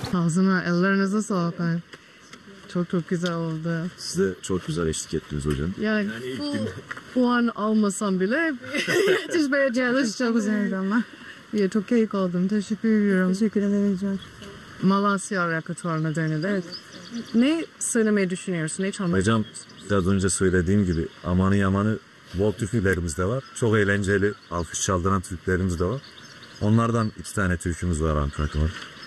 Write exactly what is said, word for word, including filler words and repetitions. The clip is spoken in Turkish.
Ağzına, ellerinize sağlık. Çok çok güzel oldu. Siz de çok güzel eşlik ettiniz hocam. Yani, yani bu puan almasam bile yetişmeyeceğiniz çok güzeldi ama. İyi, çok keyif aldım. Teşekkür ediyorum. Teşekkür ederim. Malasya repertuarına dönüyor. Evet. Ne söylemeyi düşünüyorsun? Ne çalmayı Hocam biraz önce söylediğim gibi amanı yamanı bol türkülerimiz de var. Çok eğlenceli alkış çaldıran türkülerimiz de var. Onlardan iki tane türkümüz var Ankara.